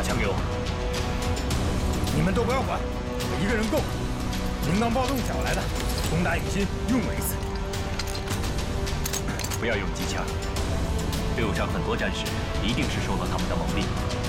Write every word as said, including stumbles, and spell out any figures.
把枪给我！你们都不要管，我一个人够了。您刚暴动找来的，攻打有心，用我一次。 不要用机枪，队伍上很多战士一定是受到他们的蒙蔽。